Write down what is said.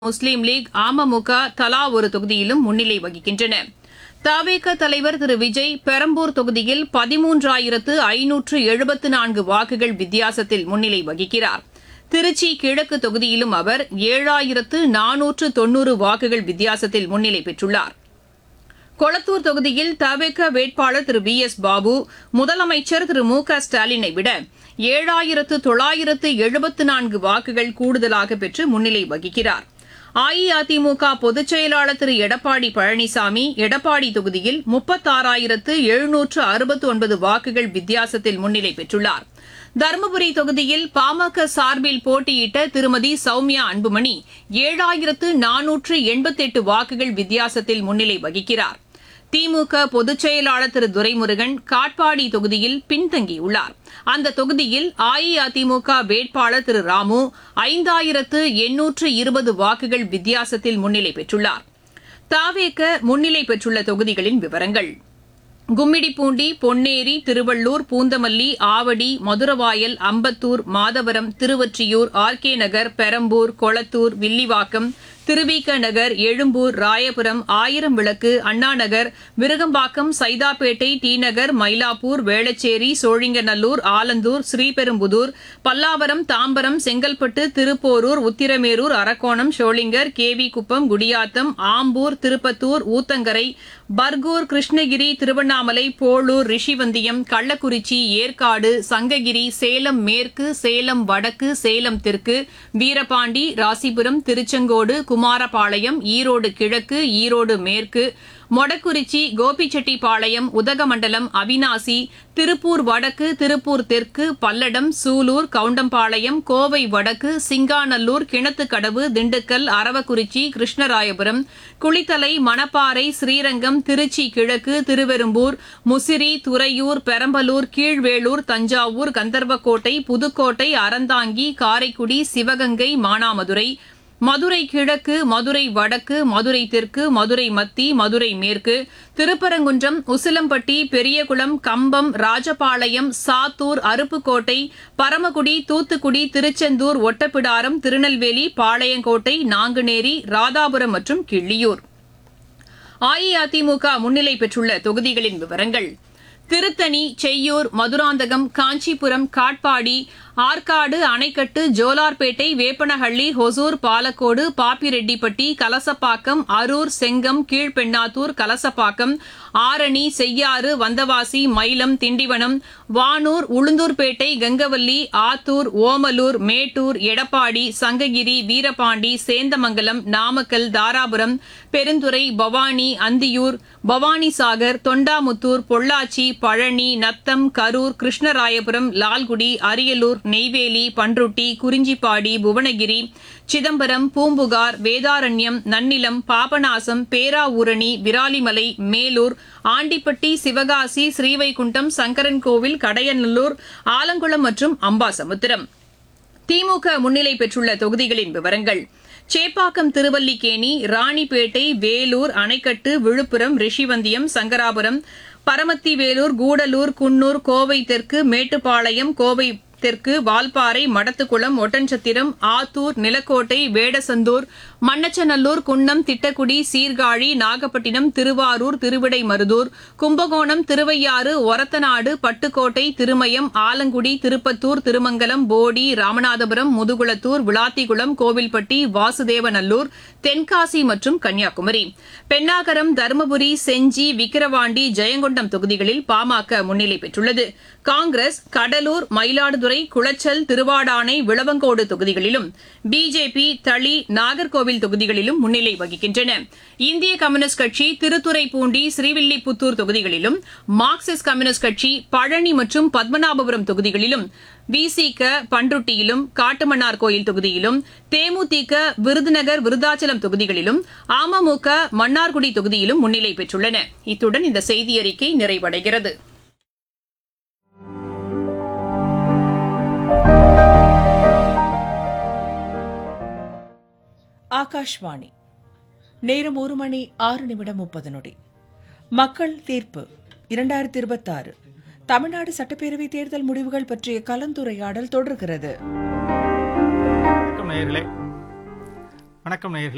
முஸ்லீம் league, AMMK தலா ஒரு தொகுதியிலும் முன்னிலை வகிக்கின்றன. தவேக தலைவர் திரு விஜய் பெரம்பூர் தொகுதியில் 13,574 வாக்குகள் வித்தியாசத்தில் முன்னிலை வகிக்கிறார். திருச்சி கிழக்கு தொகுதியிலும் அவர் 7,490 வாக்குகள் வித்தியாசத்தில் முன்னிலை பெற்றுள்ளார். கொளத்தூர் தொகுதியில் தவேக வேட்பாளர் திரு வி எஸ் பாபு முதலமைச்சர் திரு மு க ஸ்டாலினை விட 7,974 வாக்குகள் கூடுதலாக பெற்று முன்னிலை வகிக்கிறார். அஇஅதிமுக பொதுச் செயலாளர் திரு எடப்பாடி பழனிசாமி எடப்பாடி தொகுதியில் 36,769 வாக்குகள் வித்தியாசத்தில் முன்னிலை பெற்றுள்ளார். தருமபுரி தொகுதியில் பாமக சார்பில் போட்டியிட்ட திருமதி சௌமியா அன்புமணி 7,488 வாக்குகள் வித்தியாசத்தில் முன்னிலை வகிக்கிறார். திமுக பொதுச் செயலாளர் திரு துரைமுருகன் காட்பாடி தொகுதியில் பின்தங்கியுள்ளார். அந்த தொகுதியில் அஇஅதிமுக வேட்பாளர் திரு ராமு 5,820 வாக்குகள் வித்தியாசத்தில் முன்னிலை பெற்றுள்ளார். தவேக முன்னிலை பெற்றுள்ள தொகுதிகளின் விவரங்கள்: கும்மிடிப்பூண்டி, பொன்னேரி, திருவள்ளூர், பூந்தமல்லி, ஆவடி, மதுரவாயல், அம்பத்தூர், மாதவரம், திருவொற்றியூர், ஆர்கே நகர், பெரம்பூர், கொளத்தூர், வில்லிவாக்கம், திருவிக நகர், எழும்பூர், ராயபுரம், ஆயிரம்விளக்கு, அண்ணாநகர், விருகம்பாக்கம், சைதாப்பேட்டை, டி நகர், மயிலாப்பூர், வேளச்சேரி, சோழிங்கநல்லூர், ஆலந்தூர், ஸ்ரீபெரும்புதூர், பல்லாவரம், தாம்பரம், செங்கல்பட்டு, திருப்போரூர், உத்திரமேரூர், அரக்கோணம், ஷோளிங்கர், கேவிக்குப்பம், குடியாத்தம், ஆம்பூர், திருப்பத்தூர், ஊத்தங்கரை, பர்கூர், கிருஷ்ணகிரி, திருவண்ணாமலை, போளூர், ரிஷிவந்தியம், கள்ளக்குறிச்சி, ஏற்காடு, சங்ககிரி, சேலம் மேற்கு, சேலம் வடக்கு, சேலம் தெற்கு, வீரபாண்டி, ராசிபுரம், திருச்செங்கோடு, குமாரபாளையம், ஈரோடு கிழக்கு, ஈரோடு மேற்கு, மொடக்குறிச்சி, கோபிச்செட்டிப்பாளையம், உதகமண்டலம், அவினாசி, திருப்பூர் வடக்கு, திருப்பூர் தெற்கு, பல்லடம், சூலூர், கவுண்டம்பாளையம், கோவை வடக்கு, சிங்காநல்லூர், கிணத்துக்கடவு, திண்டுக்கல், அரவக்குறிச்சி, கிருஷ்ணராயபுரம், குளித்தலை, மணப்பாறை, ஸ்ரீரங்கம், திருச்சி கிழக்கு, திருவெரும்பூர், முசிறி, துறையூர், பெரம்பலூர், கீழ்வேளூர், தஞ்சாவூர், கந்தர்வக்கோட்டை, புதுக்கோட்டை, அறந்தாங்கி, காரைக்குடி, சிவகங்கை, மானாமதுரை, மதுரை கிழக்கு, மதுரை வடக்கு, மதுரை தெற்கு, மதுரை மத்தி, மதுரை மேற்கு, திருப்பரங்குன்றம், உசிலம்பட்டி, பெரியகுளம், கம்பம், ராஜபாளையம், சாத்தூர், அருப்புக்கோட்டை, பரமக்குடி, தூத்துக்குடி, திருச்செந்தூர், ஒட்டப்பிடாரம், திருநெல்வேலி, பாளையங்கோட்டை, நாங்குநேரி, ராதாபுரம் மற்றும் கிள்ளியூர். அஇஅதிமுக முன்னிலை பெற்றுள்ள தொகுதிகளின் விவரங்கள்: திருத்தணி, செய்யூர், மதுராந்தகம், காஞ்சிபுரம், காட்பாடி, ஆற்காடு, அணைக்கட்டு, ஜோலார்பேட்டை, வேப்பனஹள்ளி, ஹொசூர், பாலக்கோடு, பாப்பிரெட்டிப்பட்டி, கலசப்பாக்கம், அரூர், செங்கம், கீழ்பெண்ணாத்தூர், கலசப்பாக்கம், ஆரணி, செய்யாறு, வந்தவாசி, மயிலம், திண்டிவனம், வானூர், உளுந்தூர்பேட்டை, கங்கவல்லி, ஆத்தூர், ஓமலூர், மேட்டூர், எடப்பாடி, சங்ககிரி, வீரபாண்டி, சேந்தமங்கலம், நாமக்கல், தாராபுரம், பெருந்துறை, பவானி, அந்தியூர், பவானிசாகர், தொண்டாமுத்தூர், பொள்ளாச்சி, பழனி, நத்தம், கரூர், கிருஷ்ணராயபுரம், லால்குடி, அரியலூர், நெய்வேலி, பன்ருட்டி, குறிஞ்சிப்பாடி, புவனகிரி, சிதம்பரம், பூம்புகார், வேதாரண்யம், நன்னிலம், பாபநாசம், பேராவூரணி, விராலிமலை, மேலூர், ஆண்டிப்பட்டி, சிவகாசி, ஸ்ரீவைகுண்டம், சங்கரன்கோவில், கடையநல்லூர், ஆலங்குளம் மற்றும் அம்பாசமுத்திரம். திமுக முன்னிலை பெற்றுள்ள தொகுதிகளின் விவரங்கள்: சேப்பாக்கம், திருவல்லிக்கேணி, ராணிப்பேட்டை, வேலூர், அணைக்கட்டு, விழுப்புரம், ரிஷிவந்தியம், சங்கராபுரம், பரமத்திவேலூர், கூடலூர், குன்னூர், கோவை தெற்கு, மேட்டுப்பாளையம், கோவை தெற்கு, வால்பாறை, மடத்துக்குளம், ஒட்டன்சத்திரம், ஆத்தூர், நிலக்கோட்டை, வேடசந்தூர், மண்ணச்சநல்லூர், குன்னம், திட்டக்குடி, சீர்காழி, நாகப்பட்டினம், திருவாரூர், திருவிடைமருதூர், கும்பகோணம், திருவையாறு, ஒரத்தநாடு, பட்டுக்கோட்டை, திருமயம், ஆலங்குடி, திருப்பத்தூர், திருமங்கலம், போடி, ராமநாதபுரம், முதுகுளத்தூர், விளாத்திகுளம், கோவில்பட்டி, வாசுதேவநல்லூர், தென்காசி மற்றும் கன்னியாகுமரி. பென்னாகரம், தருமபுரி, செஞ்சி, விக்கிரவாண்டி, ஜெயங்கொண்டம் தொகுதிகளில் பாமக முன்னிலை பெற்றுள்ளது. காங்கிரஸ் கடலூர், மயிலாடுதுறை, குளச்சல், திருவாடானை, விளவங்கோடு தொகுதிகளிலும், பிஜேபி தளி, நாகர்கோவில் தொகுதிகளிலும் முன்னிலை வகிக்கின்றன. இந்திய கம்யூனிஸ்ட் கட்சி திருத்துறைப்பூண்டி, ஸ்ரீவில்லிபுத்தூர் தொகுதிகளிலும், மார்க்சிஸ்ட் கம்யூனிஸ்ட் கட்சி பழனி மற்றும் பத்மநாபபுரம் தொகுதிகளிலும், விசிக பன்ருட்டியிலும், காட்டுமன்னார்கோயில் தொகுதியிலும், தேமுதிக விருதுநகர், விருதாச்சலம் தொகுதிகளிலும், அமமுக மன்னார்குடி தொகுதியிலும் முன்னிலை பெற்றுள்ளன. இத்துடன் இந்த செய்தியறிக்கை நிறைவடைகிறது. ஆகாஷ்வாணி. நேரம் 1:06:30. மக்கள் தீர்ப்பு 2026 தமிழ்நாடு சட்டப்பேரவை தேர்தல் முடிவுகள் பற்றிய கலந்துரையாடல் தொடர்கிறது. வணக்கம் நேயர்களே.